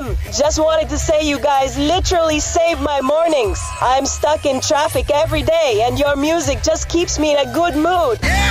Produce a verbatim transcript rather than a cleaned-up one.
M. Just wanted to say you guys literally saved my mornings. I'm stuck in traffic every day, and your music just keeps me in a good mood.